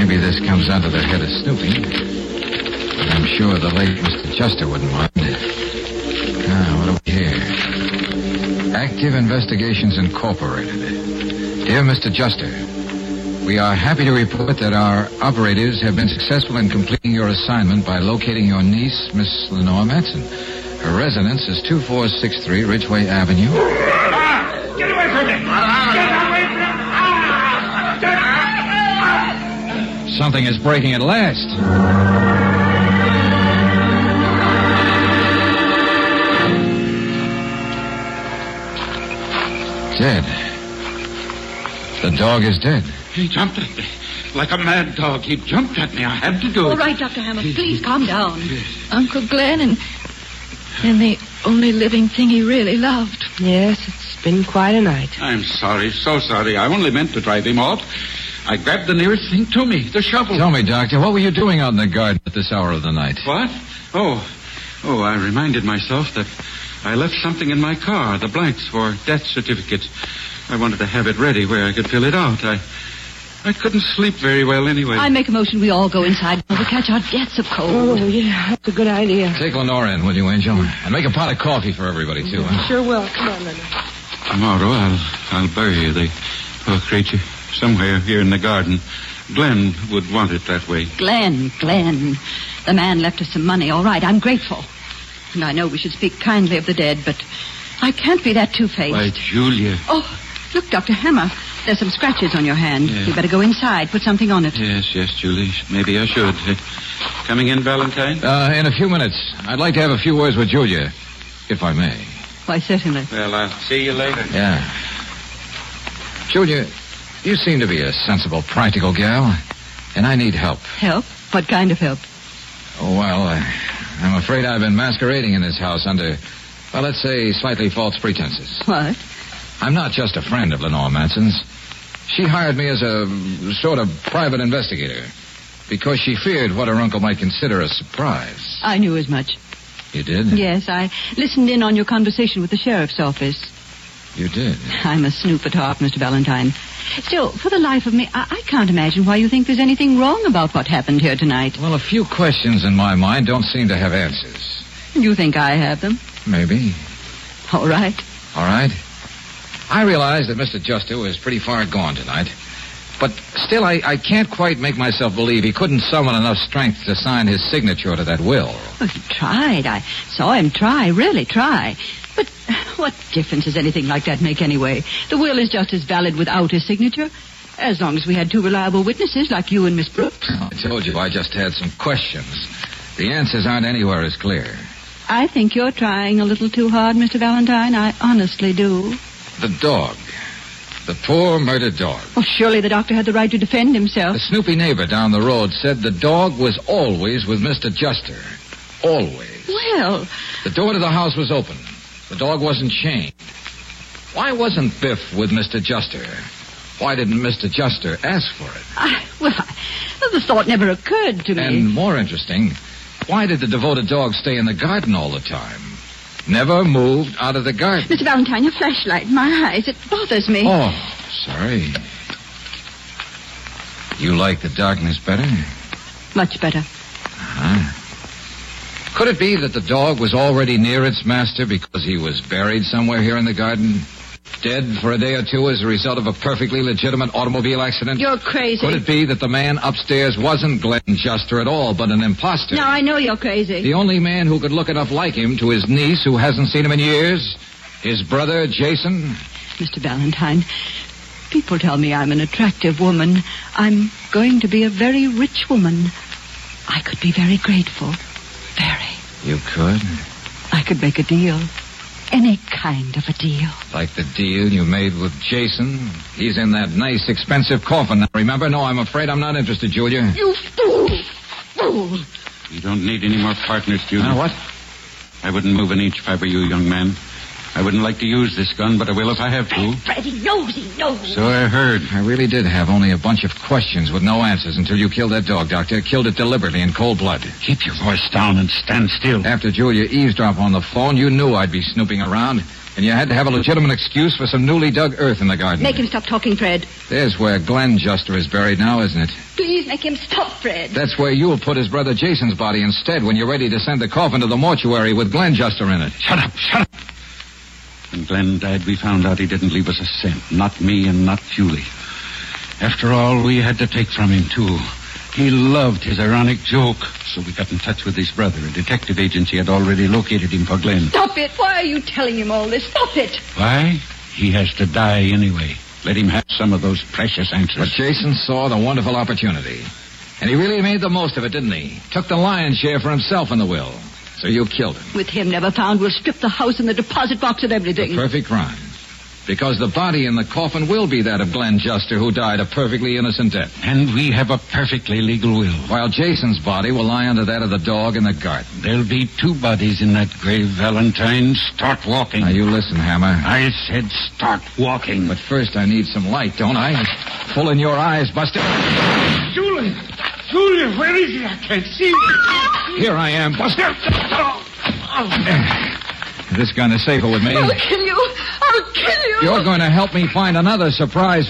maybe this comes under the head of snooping. But I'm sure the late Mr. Juster wouldn't mind. What do we hear? Active Investigations Incorporated. Dear Mr. Juster, we are happy to report that our operatives have been successful in completing your assignment by locating your niece, Miss Lenore Matson. Her residence is 2463 Ridgeway Avenue. Get away from me! Get away from me! Something is breaking at last. Dead. The dog is dead. He jumped at me. Like a mad dog. He jumped at me. I had to do it. All right, Dr. Hammer. Please calm down. Uncle Glenn and the only living thing he really loved. Yes, it's been quite a night. I'm sorry. So sorry. I only meant to drive him off. I grabbed the nearest thing to me, the shovel. Tell me, Doctor, what were you doing out in the garden at this hour of the night? What? Oh, I reminded myself that I left something in my car, the blanks for death certificates. I wanted to have it ready where I could fill it out. I couldn't sleep very well anyway. I make a motion we all go inside. We'll catch our deaths of cold. Oh, yeah, that's a good idea. Take Lenore in, will you, Angel? And make a pot of coffee for everybody, too, huh? Sure will. Come on, Lenore. Tomorrow I'll bury the poor creature somewhere here in the garden. Glenn would want it that way. Glenn. The man left us some money. All right, I'm grateful. And I know we should speak kindly of the dead, but I can't be that two-faced. Why, Julia. Oh, look, Dr. Hammer. There's some scratches on your hand. Yeah. You better go inside. Put something on it. Yes, Julie. Maybe I should. Coming in, Valentine? In a few minutes. I'd like to have a few words with Julia, if I may. Why, certainly. Well, I'll see you later. Yeah. Julia, you seem to be a sensible, practical gal, and I need help. Help? What kind of help? Oh, well, I'm afraid I've been masquerading in this house under, well, let's say, slightly false pretenses. What? I'm not just a friend of Lenore Manson's. She hired me as a sort of private investigator because she feared what her uncle might consider a surprise. I knew as much. You did? Yes, I listened in on your conversation with the sheriff's office. You did? I'm a snoop at heart, Mr. Valentine. Still, for the life of me, I can't imagine why you think there's anything wrong about what happened here tonight. Well, a few questions in my mind don't seem to have answers. You think I have them? Maybe. All right. All right. I realize that Mr. Juster was pretty far gone tonight. But still, I can't quite make myself believe he couldn't summon enough strength to sign his signature to that will. Well, he tried. I saw him try, really try. But what difference does anything like that make anyway? The will is just as valid without his signature, as long as we had two reliable witnesses like you and Miss Brooks. I told you I just had some questions. The answers aren't anywhere as clear. I think you're trying a little too hard, Mr. Valentine. I honestly do. The dog. The poor murdered dog. Well, surely the doctor had the right to defend himself. The snoopy neighbor down the road said the dog was always with Mr. Juster. Always. Well, the door to the house was open. The dog wasn't chained. Why wasn't Biff with Mr. Juster? Why didn't Mr. Juster ask for it? The thought never occurred to me. And more interesting, why did the devoted dog stay in the garden all the time? Never moved out of the garden. Mr. Valentine, your flashlight in my eyes, it bothers me. Oh, sorry. You like the darkness better? Much better. Uh-huh. Could it be that the dog was already near its master because he was buried somewhere here in the garden? Dead for a day or two as a result of a perfectly legitimate automobile accident? You're crazy. Could it be that the man upstairs wasn't Glenn Juster at all, but an imposter? Now, I know you're crazy. The only man who could look enough like him to his niece who hasn't seen him in years? His brother, Jason? Mr. Valentine, people tell me I'm an attractive woman. I'm going to be a very rich woman. I could be very grateful. Very. You could? I could make a deal. Any kind of a deal. Like the deal you made with Jason? He's in that nice, expensive coffin now, remember? No, I'm afraid I'm not interested, Julia. You fool! Fool! You don't need any more partners, Julia. Now, what? I wouldn't move an inch if I were you, young man. I wouldn't like to use this gun, but I will if I have to. Fred, he knows. So I heard. I really did have only a bunch of questions with no answers until you killed that dog, Doctor. Killed it deliberately in cold blood. Keep your voice down and stand still. After Julia eavesdropped on the phone, you knew I'd be snooping around. And you had to have a legitimate excuse for some newly dug earth in the garden. Make him stop talking, Fred. There's where Glenn Juster is buried now, isn't it? Please make him stop, Fred. That's where you'll put his brother Jason's body instead when you're ready to send the coffin to the mortuary with Glenn Juster in it. Shut up. When Glenn died, we found out he didn't leave us a cent. Not me and not Julie. After all we had to take from him, too. He loved his ironic joke, so we got in touch with his brother. A detective agency had already located him for Glenn. Stop it. Why are you telling him all this? Stop it. Why? He has to die anyway. Let him have some of those precious answers. But Jason saw the wonderful opportunity. And he really made the most of it, didn't he? Took the lion's share for himself in the will. So you killed him. With him never found, we'll strip the house and the deposit box and everything. The perfect crime. Because the body in the coffin will be that of Glenn Juster, who died a perfectly innocent death. And we have a perfectly legal will. While Jason's body will lie under that of the dog in the garden. There'll be 2 bodies in that grave, Valentine. Start walking. Now, you listen, Hammer. I said start walking. But first I need some light, don't I? Full in your eyes, Buster. Julie, where is he? I can't see. Here I am, Buster. This gun is safer with me. I'll kill you. I'll kill you. You're going to help me find another surprise